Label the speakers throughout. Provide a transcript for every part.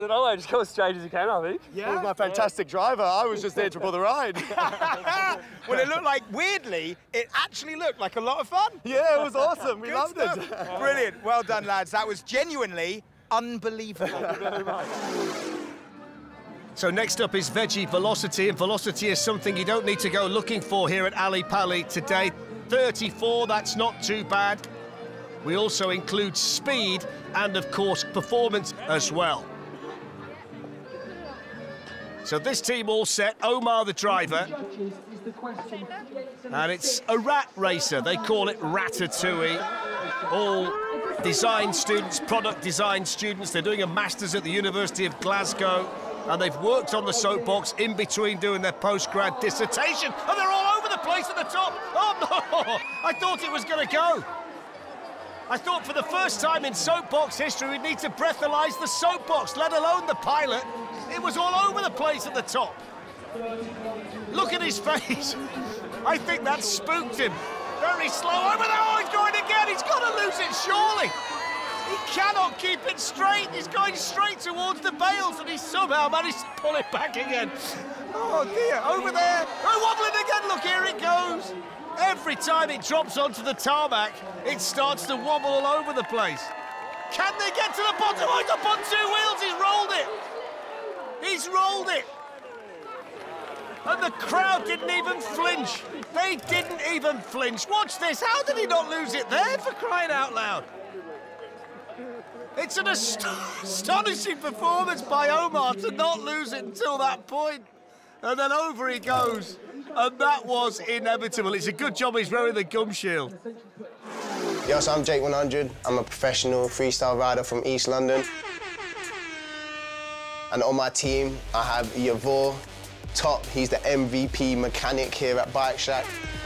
Speaker 1: I just go as straight as you can, I think.
Speaker 2: Yeah. He was my fantastic driver. I was just there for the ride.
Speaker 3: Well, it looked like, weirdly, it actually looked like a lot of fun.
Speaker 2: Yeah, it was awesome. We loved it.
Speaker 3: Brilliant. Well done, lads. That was genuinely unbelievable.
Speaker 1: Thank you very much.
Speaker 4: So next up is Veggie Velocity, and Velocity is something you don't need to go looking for here at Ali Pali today. 34, that's not too bad. We also include speed and, of course, performance as well. So this team all set, Omar the driver. And it's a rat racer, they call it Ratatouille. All design students, product design students. They're doing a Masters at the University of Glasgow, and they've worked on the soapbox in between doing their post-grad dissertation, and they're all over the place at the top. Oh no, I thought it was gonna go. I thought for the first time in soapbox history we'd need to breathalyze the soapbox, let alone the pilot. It was all over the place at the top. Look at his face. I think that spooked him. Very slow over there. Oh, he's going again. He's got to lose it, surely. He cannot keep it straight. He's going straight towards the bales, and he somehow managed to pull it back again. Oh, dear. Over there. Oh, wobbling again. Look, here it goes. Every time it drops onto the tarmac, it starts to wobble all over the place. Can they get to the bottom? Oh, he's up on two wheels. He's rolled it. He's rolled it. And the crowd didn't even flinch. They didn't even flinch. Watch this. How did he not lose it there, for crying out loud? It's an astonishing performance by Omar to not lose it until that point. And then over he goes. And that was inevitable. It's a good job he's wearing the gum shield.
Speaker 5: Yo, so I'm Jake 100. I'm a professional freestyle rider from East London. And on my team, I have Yavor Top. He's the MVP mechanic here at Bike Shack.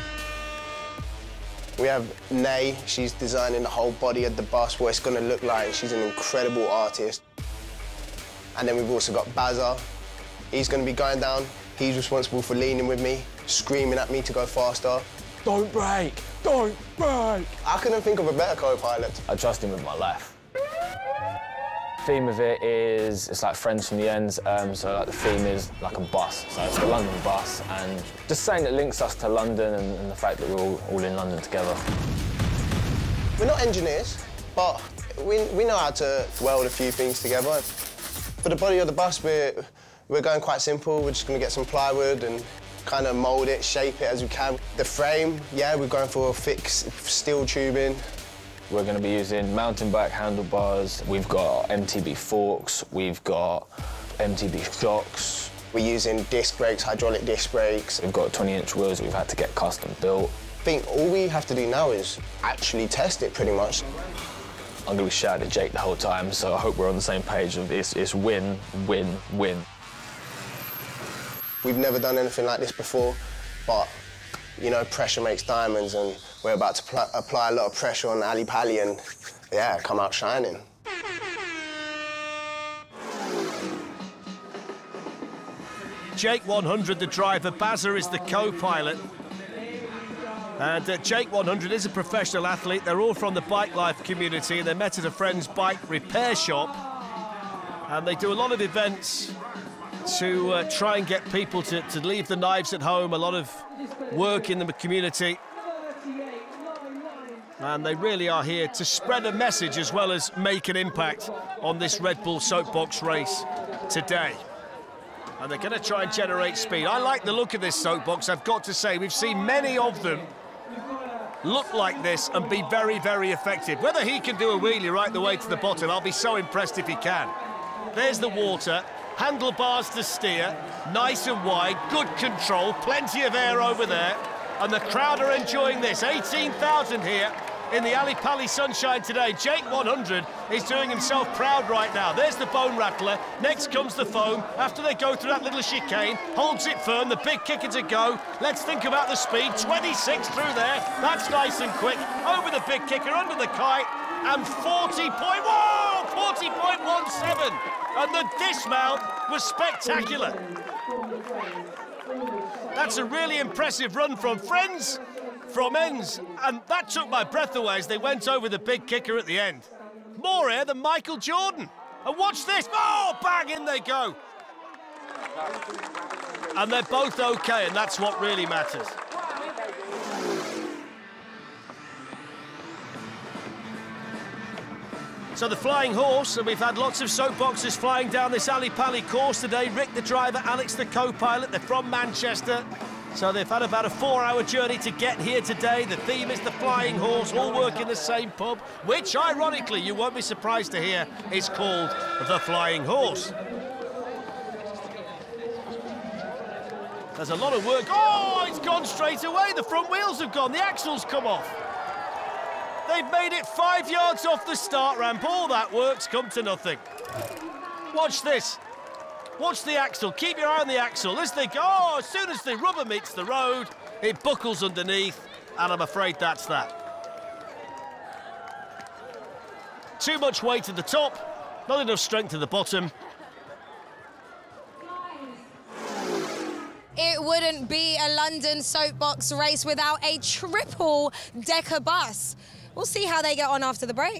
Speaker 5: We have Nay. She's designing the whole body of the bus, what it's going to look like. She's an incredible artist. And then we've also got Bazza. He's going to be going down. He's responsible for leaning with me, screaming at me to go faster.
Speaker 6: Don't brake! Don't brake!
Speaker 5: I couldn't think of a better co-pilot.
Speaker 6: I trust him with my life. Theme of it is, it's like friends from the ends, so like the theme is like a bus, so it's the London bus, and just saying that links us to London and the fact that we're all in London together.
Speaker 5: We're not engineers, but we know how to weld a few things together. For the body of the bus, we're going quite simple. We're just going to get some plywood and kind of mould it, shape it as we can. The frame, yeah, we're going for a thick steel tubing.
Speaker 6: We're going to be using mountain bike handlebars. We've got MTB forks. We've got MTB shocks.
Speaker 5: We're using disc brakes, hydraulic disc brakes.
Speaker 6: We've got 20-inch wheels we've had to get custom built.
Speaker 5: I think all we have to do now is actually test it, pretty much.
Speaker 6: I'm going to be shouting at Jake the whole time, so I hope we're on the same page of it's win, win, win.
Speaker 5: We've never done anything like this before, but, you know, pressure makes diamonds, and we're about to apply a lot of pressure on Ali Pali and, yeah, come out shining.
Speaker 4: Jake 100, the driver. Bazza is the co-pilot. And Jake 100 is a professional athlete. They're all from the Bike Life community. They met at a friend's bike repair shop. And they do a lot of events to try and get people to leave the knives at home. A lot of work in the community. And they really are here to spread a message as well as make an impact on this Red Bull Soapbox race today. And they're going to try and generate speed. I like the look of this soapbox, I've got to say. We've seen many of them look like this and be very, very effective. Whether he can do a wheelie right the way to the bottom, I'll be so impressed if he can. There's the water, handlebars to steer, nice and wide, good control, plenty of air over there. And the crowd are enjoying this. 18,000 here in the Ali Pali sunshine today. Jake 100 is doing himself proud right now. There's the bone rattler. Next comes the foam. After they go through that little chicane, holds it firm, the big kicker to go. Let's think about the speed. 26 through there. That's nice and quick. Over the big kicker, under the kite, and 40.17. And the dismount was spectacular. That's a really impressive run from friends, from ends, and that took my breath away as they went over the big kicker at the end. More air than Michael Jordan. And watch this. Oh, bang, in they go. And they're both okay, and that's what really matters. So the Flying Horse, and we've had lots of soapboxes flying down this Ali Pali course today. Rick, the driver, Alex, the co-pilot. They're from Manchester. So they've had about a 4-hour journey to get here today. The theme is the Flying Horse, all work in the same pub, which, ironically, you won't be surprised to hear, is called the Flying Horse. There's a lot of work. Oh, it's gone straight away. The front wheels have gone. The axle's come off. They've made it 5 yards off the start ramp. All that work's come to nothing. Watch this. Watch the axle. Keep your eye on the axle. As they go, oh, as soon as the rubber meets the road, it buckles underneath, and I'm afraid that's that. Too much weight at the top, not enough strength at the bottom.
Speaker 7: It wouldn't be a London soapbox race without a triple-decker bus. We'll see how they get on after the break.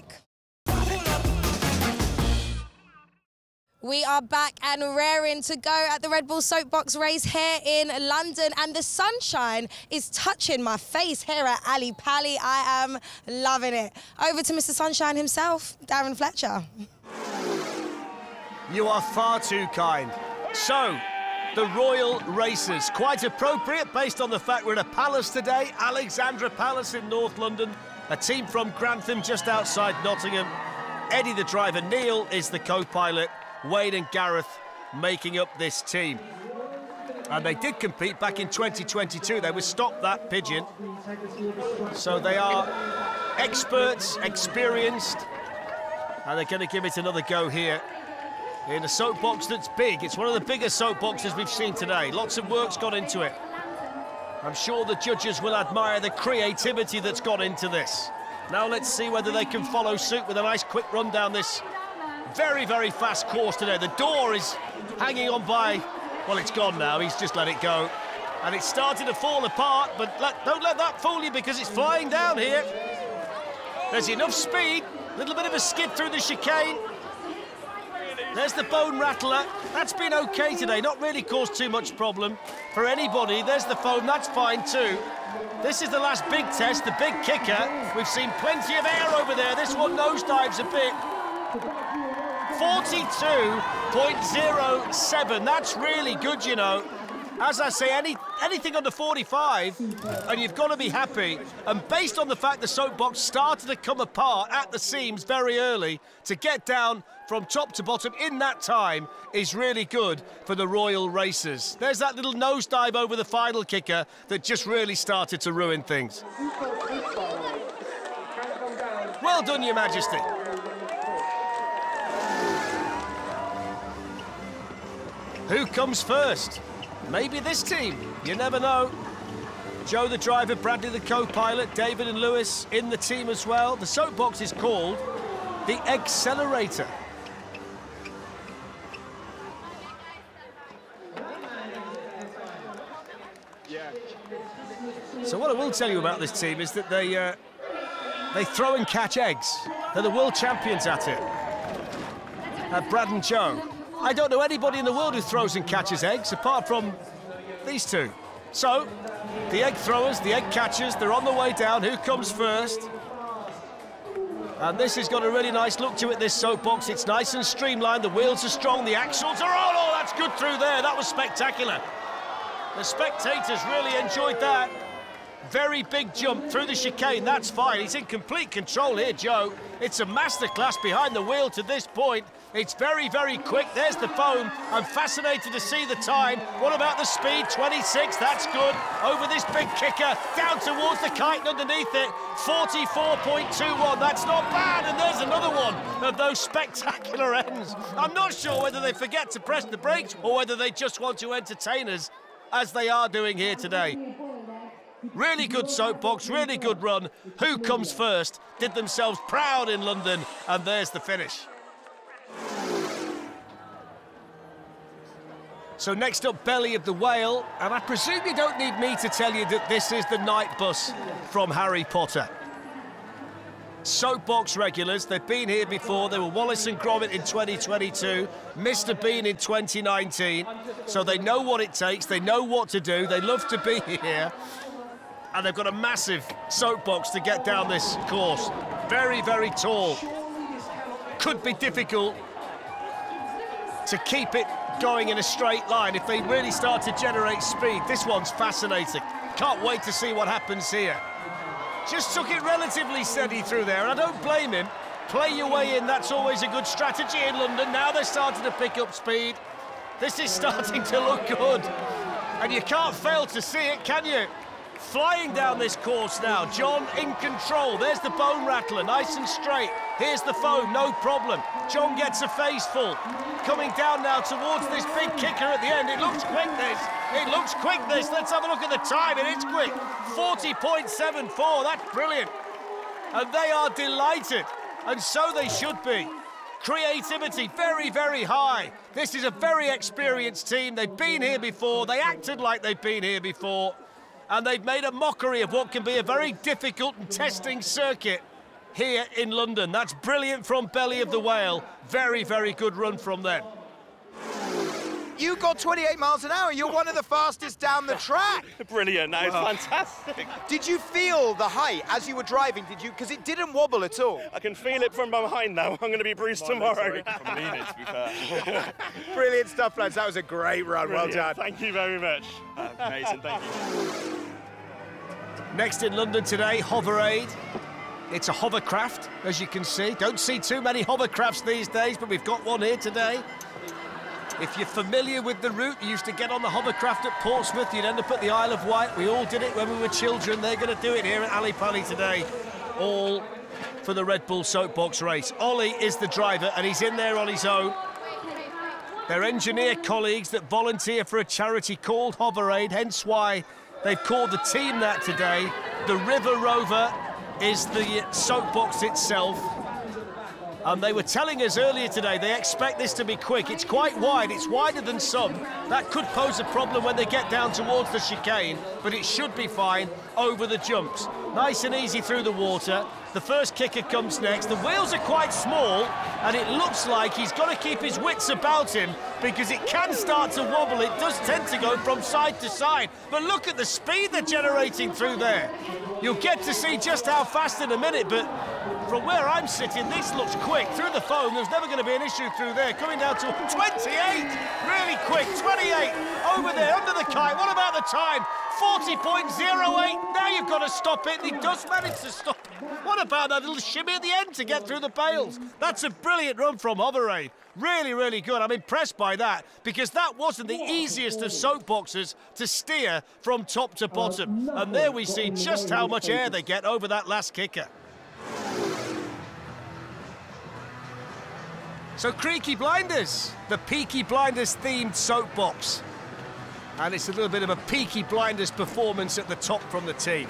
Speaker 7: We are back and raring to go at the Red Bull Soapbox race here in London, and the sunshine is touching my face here at Ali Pali. I am loving it. Over to Mr. Sunshine himself, Darren Fletcher.
Speaker 4: You are far too kind. So, the Royal Racers, quite appropriate based on the fact we're at a palace today, Alexandra Palace in North London. A team from Grantham just outside Nottingham. Eddie the driver, Neil is the co-pilot. Wayne and Gareth making up this team. And they did compete back in 2022. They were Stop That Pigeon. So they are experts, experienced, and they're going to give it another go here in a soapbox that's big. It's one of the biggest soapboxes we've seen today. Lots of work's gone into it. I'm sure the judges will admire the creativity that's gone into this. Now let's see whether they can follow suit with a nice quick run down this very, very fast course today. The door is hanging on by, well, it's gone now. He's just let it go. And it's starting to fall apart, but don't let that fool you because it's flying down here. There's enough speed, a little bit of a skid through the chicane. There's the bone rattler. That's been okay today, not really caused too much problem for anybody. There's the foam, that's fine too. This is the last big test, the big kicker. We've seen plenty of air over there. This one nosedives a bit. 42.07, that's really good, you know. As I say, anything under 45, and you've got to be happy. And based on the fact the soapbox started to come apart at the seams very early, to get down from top to bottom in that time is really good for the Royal Racers. There's that little nosedive over the final kicker that just really started to ruin things. Well done, Your Majesty. Who comes first? Maybe this team, you never know. Joe the driver, Bradley the co-pilot, David and Lewis in the team as well. The soapbox is called the Accelerator. So what I will tell you about this team is that they throw and catch eggs. They're the world champions at it. Brad and Joe. I don't know anybody in the world who throws and catches eggs, apart from these two. So, the egg throwers, the egg catchers, they're on the way down. Who comes first? And this has got a really nice look to it, this soapbox. It's nice and streamlined. The wheels are strong. The axles are on. Oh, that's good through there. That was spectacular. The spectators really enjoyed that. Very big jump through the chicane. That's fine. He's in complete control here, Joe. It's a masterclass behind the wheel to this point. It's very, very quick. There's the foam. I'm fascinated to see the time. What about the speed? 26, that's good. Over this big kicker, down towards the kite and underneath it. 44.21, that's not bad. And there's another one of those spectacular ends. I'm not sure whether they forget to press the brakes or whether they just want to entertain us, as they are doing here today. Really good soapbox, really good run. Who comes first? Did themselves proud in London, and there's the finish. So next up, Belly of the Whale, and I presume you don't need me to tell you that this is the night bus from Harry Potter. Soapbox regulars. They've been here before. They were Wallace and Gromit in 2022, Mr. Bean in 2019. So they know what it takes. They know what to do. They love to be here. And they've got a massive soapbox to get down this course. Very, very tall. Could be difficult to keep it going in a straight line if they really start to generate speed. This one's fascinating. Can't wait to see what happens here. Just took it relatively steady through there, and I don't blame him. Play your way in, that's always a good strategy in London. Now they're starting to pick up speed. This is starting to look good. And you can't fail to see it, can you? Flying down this course now, John in control. There's the bone rattler, nice and straight. Here's the foam, no problem. John gets a face full. Coming down now towards this big kicker at the end. It looks quick, this. It looks quick, this. Let's have a look at the time. It is quick. 40.74, that's brilliant. And they are delighted, and so they should be. Creativity very, very high. This is a very experienced team. They've been here before. They acted like they've been here before. And they've made a mockery of what can be a very difficult and testing circuit here in London. That's brilliant from Belly of the Whale. Very, very good run from them.
Speaker 3: You got 28 miles an hour. You're one of the fastest down the track.
Speaker 1: Brilliant, that is fantastic.
Speaker 3: Did you feel the height as you were driving? Did you? Because it didn't wobble at all.
Speaker 1: I can feel it from behind now. I'm going to be bruised tomorrow.
Speaker 2: I'm leaning, to be fair.
Speaker 3: Brilliant stuff, lads. That was a great run.
Speaker 1: Brilliant.
Speaker 3: Well done.
Speaker 1: Thank you very much.
Speaker 2: Amazing, thank you.
Speaker 4: Next in London today, Hoverade. It's a hovercraft, as you can see. Don't see too many hovercrafts these days, but we've got one here today. If you're familiar with the route, you used to get on the hovercraft at Portsmouth, you'd end up at the Isle of Wight. We all did it when we were children. They're going to do it here at Ali Pali today, all for the Red Bull Soapbox race. Ollie is the driver, and he's in there on his own. They're engineer colleagues that volunteer for a charity called Hoverade, hence why they've called the team that today. The River Rover is the soapbox itself. And they were telling us earlier today they expect this to be quick. It's quite wide, it's wider than some. That could pose a problem when they get down towards the chicane, but it should be fine over the jumps. Nice and easy through the water. The first kicker comes next. The wheels are quite small, and it looks like he's got to keep his wits about him because it can start to wobble. It does tend to go from side to side. But look at the speed they're generating through there. You'll get to see just how fast in a minute, but from where I'm sitting, this looks quick. Through the foam, there's never going to be an issue through there. Coming down to 28, really quick, 28, over there, under the kite. What about the time? 40.08, now you've got to stop it, and he does manage to stop it. What about that little shimmy at the end to get through the bales? That's a brilliant run from Hoverade. Really, really good. I'm impressed by that, because that wasn't the easiest of soapboxes to steer from top to bottom. And there we see just how much air they get over that last kicker. So Peaky Blinders, the Peaky Blinders themed soapbox. And it's a little bit of a Peaky Blinders performance at the top from the team.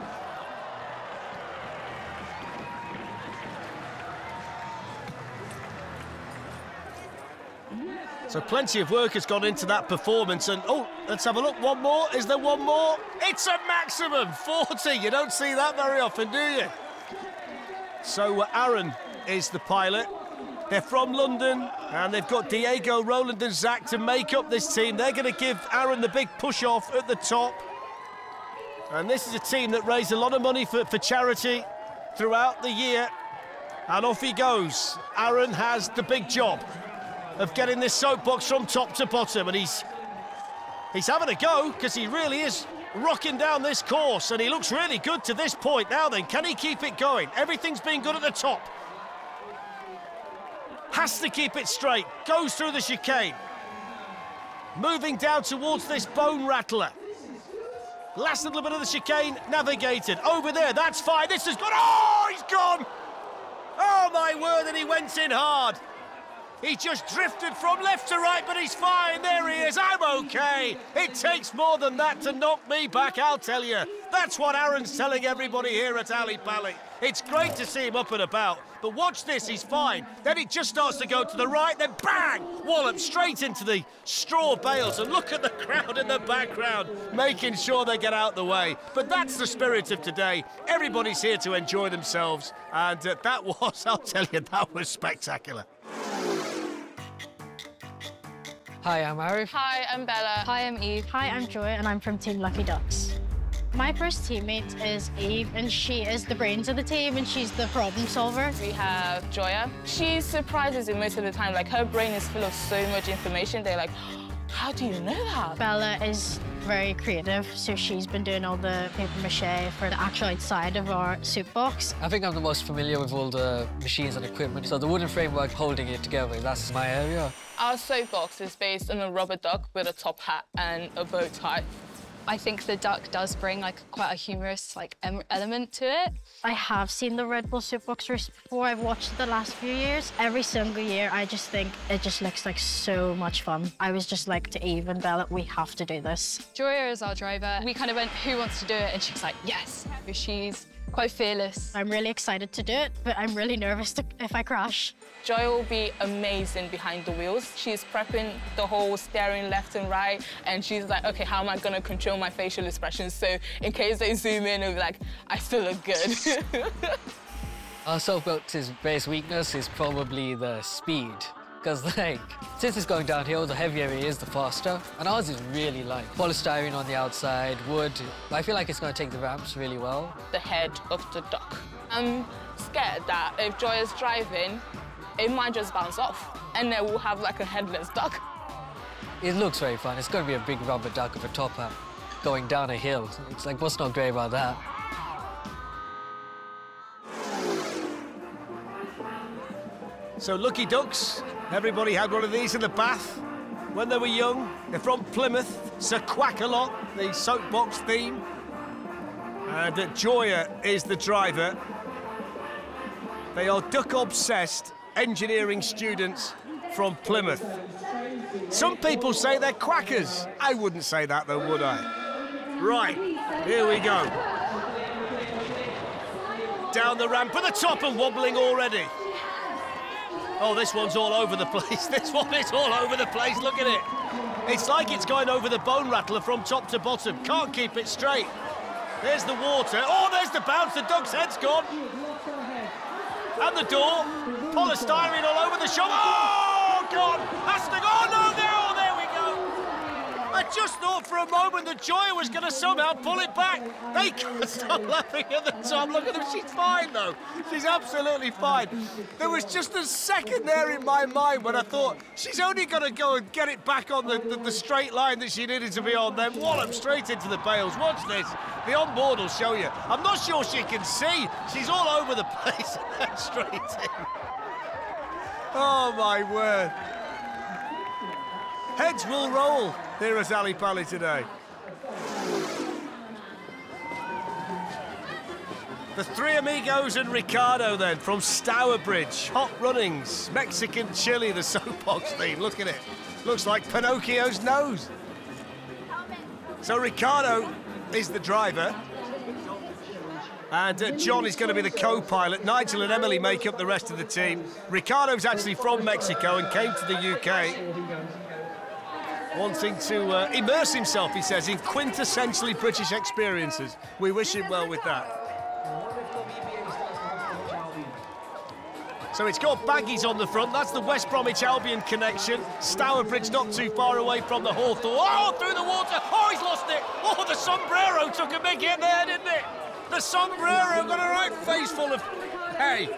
Speaker 4: So plenty of work has gone into that performance, and oh, let's have a look, one more, is there one more? It's a maximum, 40, you don't see that very often, do you? So Aaron is the pilot. They're from London, and they've got Diego, Roland and Zach to make up this team. They're going to give Aaron the big push-off at the top. And this is a team that raised a lot of money for charity throughout the year. And off he goes. Aaron has the big job of getting this soapbox from top to bottom, and he's having a go, because he really is rocking down this course, and he looks really good to this point. Now then, can he keep it going? Everything's been good at the top. Has to keep it straight, goes through the chicane. Moving down towards this bone rattler. Last little bit of the chicane, navigated. Over there, that's fine, this has gone, oh, he's gone! Oh my word, and he went in hard. He just drifted from left to right, but he's fine. There he is. I'm okay. It takes more than that to knock me back, I'll tell you. That's what Aaron's telling everybody here at Ali Pali. It's great to see him up and about, but watch this, he's fine. Then he just starts to go to the right, then bang! Wallop straight into the straw bales, and look at the crowd in the background, making sure they get out the way. But that's the spirit of today. Everybody's here to enjoy themselves, and that was, I'll tell you, that was spectacular.
Speaker 8: Hi, I'm Arif.
Speaker 9: Hi, I'm Bella.
Speaker 10: Hi, I'm Eve. Hi, I'm Joy, and I'm from Team Lucky Ducks. My first teammate is Eve, and she is the brains of the team, and she's the problem solver.
Speaker 9: We have Joya. She surprises you most of the time. Like, her brain is full of so much information. They're like, how do you know that?
Speaker 10: Bella is very creative, so she's been doing all the papier-mâché for the actual outside of our soup box.
Speaker 8: I think I'm the most familiar with all the machines and equipment, so the wooden framework holding it together, that's my area.
Speaker 9: Our soapbox is based on a rubber duck with a top hat and a bow tie.
Speaker 11: I think the duck does bring quite a humorous element to it.
Speaker 10: I have seen the Red Bull soup box race before. I've watched it the last few years. Every single year, I just think it just looks like so much fun. I was just like to Eve and Bella, we have to do this.
Speaker 11: Joya is our driver. We kind of went, who wants to do it? And she was like, yes. She's quite fearless.
Speaker 10: I'm really excited to do it, but I'm really nervous if I crash.
Speaker 9: Joy will be amazing behind the wheels. She's prepping the whole steering left and right, and she's like, okay, how am I gonna control my facial expressions? So in case they zoom in, it'll be like, I still look good.
Speaker 8: Our soapbox's base weakness is probably the speed. Because, since it's going downhill, the heavier it is, the faster. And ours is really light. Polystyrene on the outside, wood. I feel like it's going to take the ramps really well.
Speaker 9: The head of the duck. I'm scared that if Joy is driving, it might just bounce off, and then we'll have like a headless duck.
Speaker 8: It looks very fun. It's going to be a big rubber duck with a top hat going down a hill. It's like, what's not great about that?
Speaker 4: So Lucky Ducks, everybody had one of these in the bath when they were young. They're from Plymouth, Sir Quack-a-Lot, the soapbox theme. And Joya is the driver. They are duck-obsessed engineering students from Plymouth. Some people say they're quackers. I wouldn't say that though, would I? Right, here we go. Down the ramp at the top and wobbling already. Oh, this one's all over the place. This one is all over the place. Look at it. It's like it's going over the bone rattler from top to bottom. Can't keep it straight. There's the water. Oh, there's the bounce. The duck's head's gone. And the door. Polystyrene all over the shop. Oh, God. Has to go. Oh, no, there we go. I just thought for a moment that Joya was going to somehow pull it back. They can't stop laughing at the top. Look at them. She's fine, though. She's absolutely fine. There was just a second there in my mind when I thought she's only going to go and get it back on the straight line that she needed to be on, then wallop straight into the bales. Watch this. The onboard will show you. I'm not sure she can see. She's all over the place and then straight in. Oh, my word. Heads will roll here at Ali Pali today. The three amigos and Ricardo then from Stourbridge. Hot runnings, Mexican chili, the soapbox theme. Look at it. Looks like Pinocchio's nose. So Ricardo is the driver. And John is going to be the co-pilot. Nigel and Emily make up the rest of the team. Ricardo's actually from Mexico and came to the UK. Wanting to immerse himself, he says, in quintessentially British experiences. We wish him well with that. So it's got baggies on the front. That's the West Bromwich Albion connection. Stourbridge not too far away from the Hawthorn. Oh, through the water. Oh, he's lost it. Oh, the sombrero took a big hit there, didn't it? The sombrero got a right face full of hay.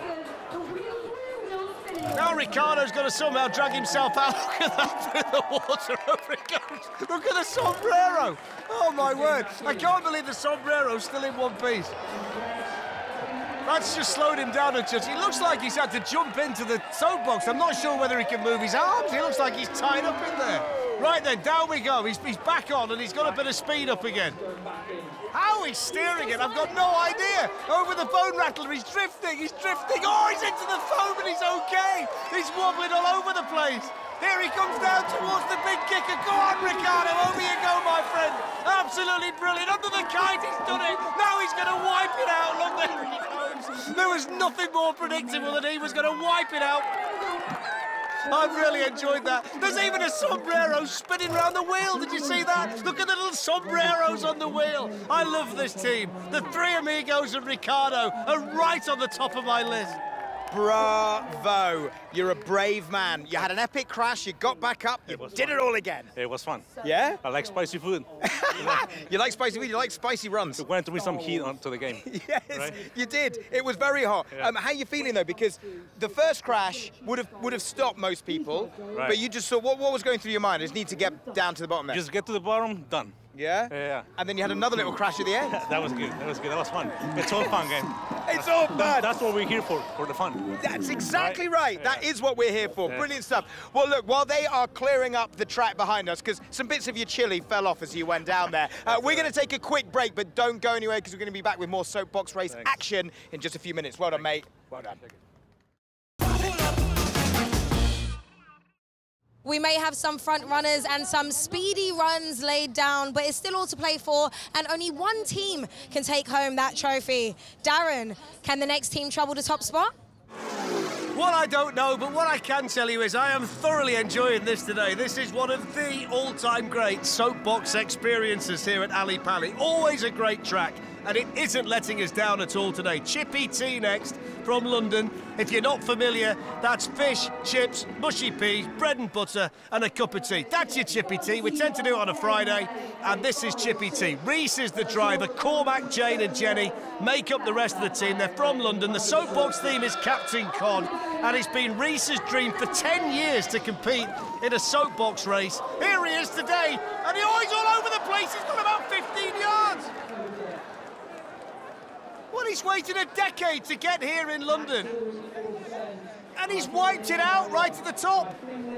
Speaker 4: Now Ricardo's got to somehow drag himself out. Look at that through the water. Over it goes. Look at the sombrero. Oh, my word. I can't believe the sombrero's still in one piece. That's just slowed him down a touch. He looks like he's had to jump into the soapbox. I'm not sure whether he can move his arms. He looks like he's tied up in there. Right then, down we go. He's back on and he's got a bit of speed up again. How he's steering it, I've got no idea. Over the bone rattler, he's drifting. Oh, he's into the foam and he's okay. He's wobbling all over the place. Here he comes down towards the big kicker. Go on, Ricciardo, over you go, my friend. Absolutely brilliant. Under the kite, he's done it. Now he's going to wipe it out. Look, there he goes. There was nothing more predictable than he was going to wipe it out. I've really enjoyed that. There's even a sombrero spinning around the wheel. Did you see that? Look at the little sombreros on the wheel. I love this team. The three amigos and Ricciardo are right on the top of my list.
Speaker 3: Bravo. You're a brave man. You had an epic crash, you got back up, you did it all again.
Speaker 12: It was fun.
Speaker 3: Yeah?
Speaker 12: I like spicy food.
Speaker 3: You like spicy food, you like spicy runs.
Speaker 12: It went to be some heat onto the game.
Speaker 3: Yes, right? You did. It was very hot.
Speaker 12: Yeah.
Speaker 3: How are you feeling, though? Because the first crash would have stopped most people,
Speaker 12: right.
Speaker 3: But you just saw, what was going through your mind? I just need to get down to the bottom there.
Speaker 12: Just get to the bottom, done.
Speaker 3: Yeah?
Speaker 12: Yeah.
Speaker 3: And then you had another little crash at the end.
Speaker 12: That was good. That was fun. It's all fun, game.
Speaker 3: It's all fun.
Speaker 12: That's what we're here for the fun.
Speaker 3: That's exactly right.
Speaker 12: Yeah.
Speaker 3: That is what we're here for.
Speaker 12: Yeah.
Speaker 3: Brilliant stuff. Well, look, while they are clearing up the track behind us, because some bits of your chili fell off as you went down there, we're going to take a quick break, but don't go anywhere because we're going to be back with more Soapbox Race action in just a few minutes. Well done, mate. Well done.
Speaker 7: We may have some front runners and some speedy runs laid down, but it's still all to play for, and only one team can take home that trophy. Darren, can the next team trouble the top spot?
Speaker 4: Well, I don't know, but what I can tell you is I am thoroughly enjoying this today. This is one of the all-time great soapbox experiences here at Ali Pali. Always a great track, and it isn't letting us down at all today. Chippy Tea next from London. If you're not familiar, that's fish, chips, mushy peas, bread and butter, and a cup of tea. That's your Chippy Tea. We tend to do it on a Friday, and this is Chippy Tea. Reese is the driver. Cormac, Jane and Jenny make up the rest of the team. They're from London. The soapbox theme is Captain Cod, and it's been Reese's dream for 10 years to compete in a soapbox race. Here he is today, and he's all over the place. He's got about 15 yards. Well, he's waited a decade to get here in London, and he's wiped it out right to the top.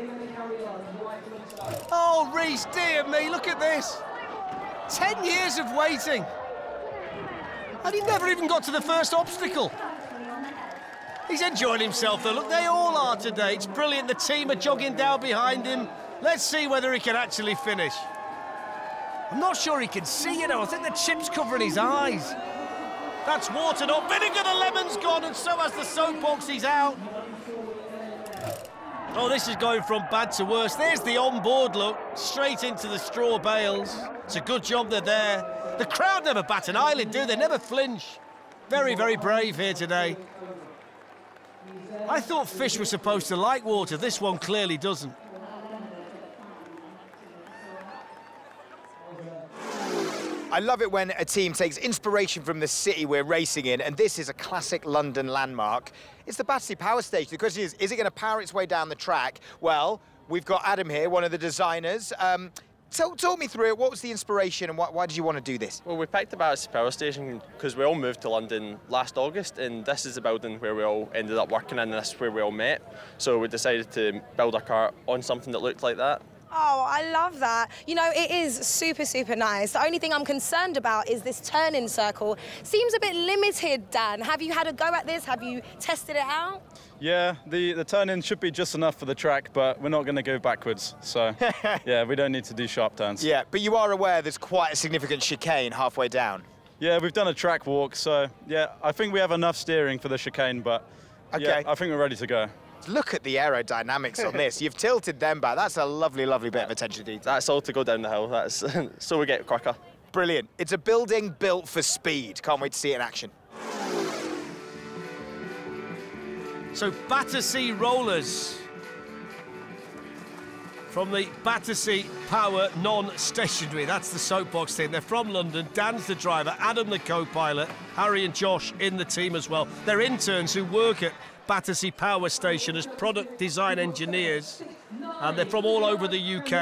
Speaker 4: Oh, Reese, dear me, look at this. 10 years of waiting, and he never even got to the first obstacle. He's enjoying himself, though. Look, they all are today. It's brilliant. The team are jogging down behind him. Let's see whether he can actually finish. I'm not sure he can see, you know. I think the chip's covering his eyes. That's watered up. Vinegar, the lemon's gone, and so has the soapbox. He's out. Oh, this is going from bad to worse. There's the on-board look, straight into the straw bales. It's a good job they're there. The crowd never bat an eyelid, do they? Never flinch. Very, very brave here today. I thought fish were supposed to like water. This one clearly doesn't.
Speaker 3: I love it when a team takes inspiration from the city we're racing in, and this is a classic London landmark. It's the Battersea Power Station. The question is it going to power its way down the track? Well, we've got Adam here, one of the designers. Talk me through it. What was the inspiration, and why did you want to do this?
Speaker 13: Well, we picked the Battersea Power Station because we all moved to London last August, and this is the building where we all ended up working in, and this is where we all met. So we decided to build a car on something that looked like that.
Speaker 7: Oh, I love that. You know, it is super, super nice. The only thing I'm concerned about is this turning circle. Seems a bit limited, Dan. Have you had a go at this? Have you tested it out?
Speaker 14: Yeah, the turn-in should be just enough for the track, but we're not going to go backwards. So, yeah, we don't need to do sharp turns.
Speaker 3: Yeah, but you are aware there's quite a significant chicane halfway down.
Speaker 14: Yeah, we've done a track walk, so, yeah, I think we have enough steering for the chicane, but, yeah, I think we're ready to go.
Speaker 3: Look at the aerodynamics on this. You've tilted them back. That's a lovely, lovely bit of attention to detail.
Speaker 13: That's all to go down the hill. That's so we get quicker.
Speaker 3: Brilliant. It's a building built for speed. Can't wait to see it in action.
Speaker 4: So Battersea Rollers from the Battersea Power Non-Stationary. That's the soapbox team. They're from London. Dan's the driver, Adam the co-pilot, Harry and Josh in the team as well. They're interns who work at Battersea Power Station as product design engineers, and they're from all over the UK.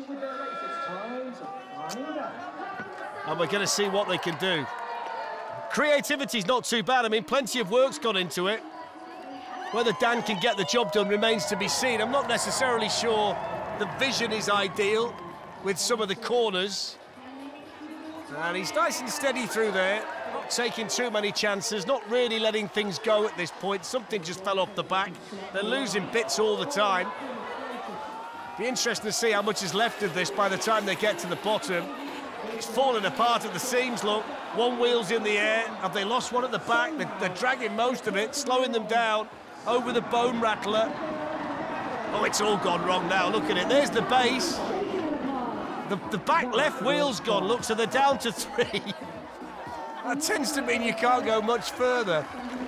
Speaker 4: And we're going to see what they can do. Creativity's not too bad. I mean, plenty of work's gone into it. Whether Dan can get the job done remains to be seen. I'm not necessarily sure the vision is ideal with some of the corners. And he's nice and steady through there, not taking too many chances, not really letting things go at this point. Something just fell off the back. They're losing bits all the time. Be interesting to see how much is left of this by the time they get to the bottom. It's falling apart at the seams, look. One wheel's in the air. Have they lost one at the back? They're dragging most of it, slowing them down over the bone rattler. Oh, it's all gone wrong now. Look at it. There's the base. The back left wheel's gone, look, so they're down to 3. That tends to mean you can't go much further.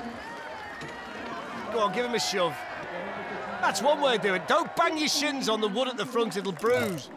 Speaker 4: Go on, give him a shove. That's one way of doing it. Don't bang your shins on the wood at the front, it'll bruise.